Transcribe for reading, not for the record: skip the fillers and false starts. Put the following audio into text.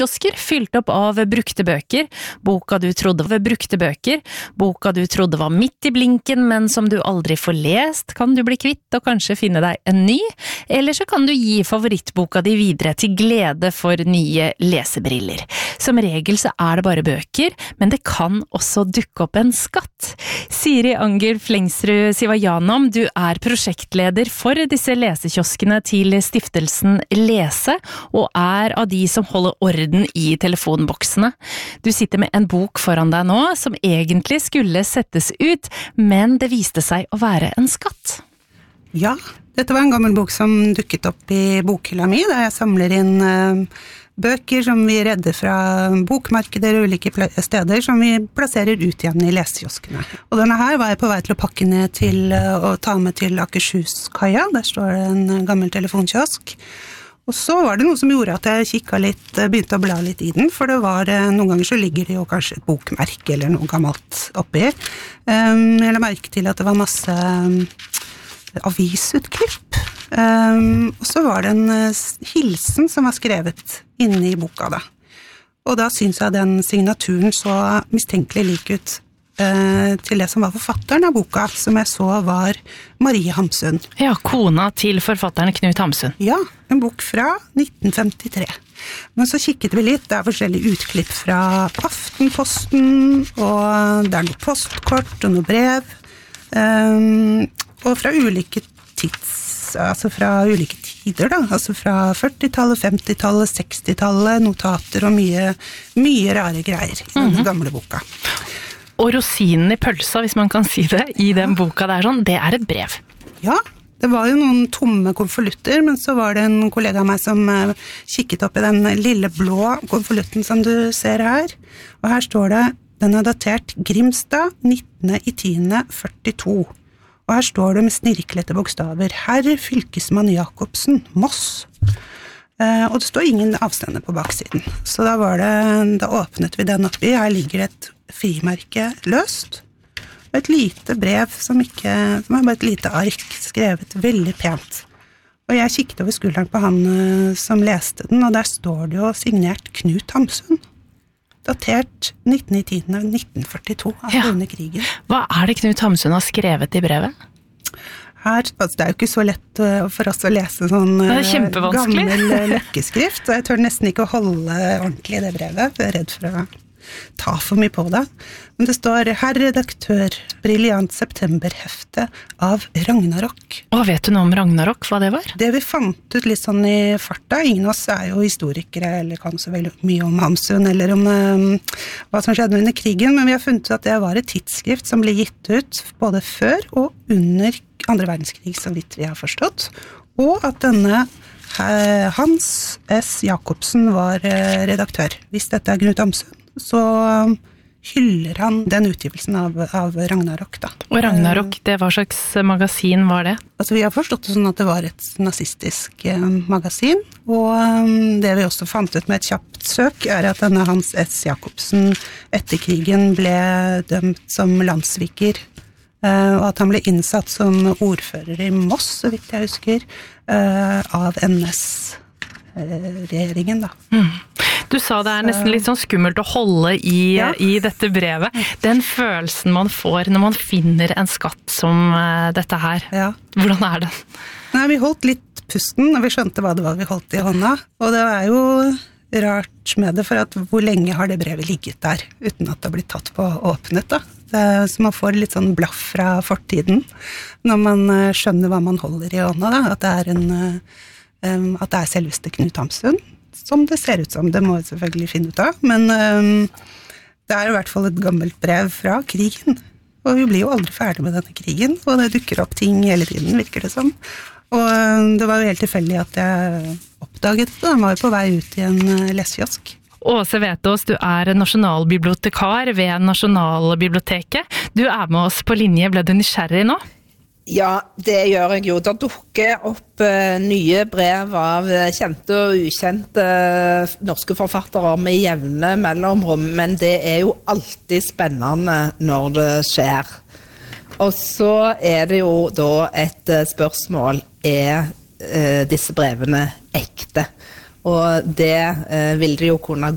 Kiosker fylt opp av brukte bøker, boka du trodde var midt i blinken, men som du aldri får lest, kan du bli kvitt og kanskje finne deg en ny, eller så kan du gi favorittboka di videre til glede for nye lesebriller. Som regel så det bare bøker, men det kan også dukke opp en skatt. Siri Anger Flengsrud Sivajanom, du prosjektleder for disse lesekioskene til stiftelsen Lese, og av de som holder orden i telefonboksene. Du sitter med en bok foran deg nå, som egentlig skulle settes ut, men det viste seg å være en skatt. Ja, dette var en gammel bok som dukket opp i bokhylla mi, der jeg samler inn bøker som vi redder fra bokmarkeder og ulike steder, som vi plasserer ut igjen i lesekioskene. Og denne her var jeg på vei til å pakke ned til å ta med til Akershus-kaia. Der står det en gammel telefonkiosk. Og så var det noe som gjorde at jeg kikket litt, begynte å bla litt i den, for det var, noen ganger så ligger det jo kanskje et bokmerke eller noe gammelt oppi. Jeg la merke til at det var masse avisutklipp, og så var det en hilsen som var skrevet inne i boka da. Og da synes jeg den signaturen så mistenkelig lik ut til det som var forfatteren av boka, som jeg så var Marie Hamsun. Ja, kona til forfatteren Knut Hamsun. Ja, en bok fra 1953. Men så kikket vi litt, det forskjellige utklipp fra Aftenposten, og det noe postkort og noe brev, og fra ulike altså fra ulike tider da, altså fra 40-tallet, 50-tallet, 60-tallet, notater og mye rare greier i den gamle boka. Og rosinen i pølsa, hvis man kan si det, i den boka der sånn, det et brev. Ja, det var jo noen tomme konvolutter, men så var det en kollega av meg som kikket opp i den lille blå konvolutten som du ser her. Og her står det, den datert Grimstad 19.10.42. Og her står det med snirklete bokstaver, Herr Fylkesmann Jacobsen, Moss. Og det står ingen avstander på baksiden. Så da åpnet vi den oppi, her ligger et frimerke løst, og et lite brev som bare et lite ark, skrevet veldig pent. Og jeg kikket over skulderen på han som leste den, og der står det jo signert Knut Hamsun, datert 19.10.1942, under krigen. Hva det Knut Hamsun har skrevet i brevet? Her, altså det jo ikke så lett for oss å lese sånn gammel løkkeskrift, så jeg tør nesten ikke å holde ordentlig i det brevet, for jeg redd for å ta for mye på det. Men det står Herr redaktør, briljant septemberhefte av Ragnarok. Og vet du noe om Ragnarok, hva det var? Det vi fant ut litt sånn i farta, ingen av oss jo historikere eller kan så veldig mye om Hamsun eller om hva som skjedde under krigen, men vi har funnet ut at det var et tidsskrift som ble gitt ut både før og under andre verdenskrig, så vidt vi har forstått, og at denne Hans S. Jacobsen var redaktør. Hvis dette Knut Hamsun, så hyller han den utgivelsen av Ragnarok da. Og Ragnarok, det hva slags magasin var det? Altså vi har forstått det sånn at det var et nazistisk magasin, og det vi også fant ut med et kjapt søk at denne Hans S. Jacobsen etter krigen ble dømt som landssviker, og at han ble innsatt som ordfører i Moss, så vidt jeg husker, av NS-regjeringen da. Du sa det nesten litt sånn skummelt å holde i dette brevet. Den følelsen man får når man finner en skatt som dette her, hvordan det? Nei, vi holdt litt pusten, og vi skjønte hva det var vi holdt i hånda, og det jo rart med det, for at hvor lenge har det brevet ligget der, uten at det har blitt tatt på og åpnet da. Så man får litt sånn blaff fra fortiden, når man skjønner hva man holder i hånda da, at det selveste Knut Hamsun, som det ser ut som, det må vi selvfølgelig finne ut av, men det i hvert fall et gammelt brev fra krigen, og vi blir jo aldri ferdig med denne krigen, og det dukker opp ting hele tiden, virker det som. Og det var jo helt tilfeldig at jeg oppdaget det, den var jo på vei ut i en lesekiosk. Åse Vetås, du nasjonalbibliotekar ved Nasjonalbiblioteket. Du med oss på linje, ble du nysgjerrig nå? Ja, det gjør jeg jo. Det dukker opp nye brev av kjente og ukjente norske forfattere med jevne mellomrom, men det jo alltid spennende når det skjer. Og så det jo da et spørsmål, disse brevene ekte? Og det vil det jo kunne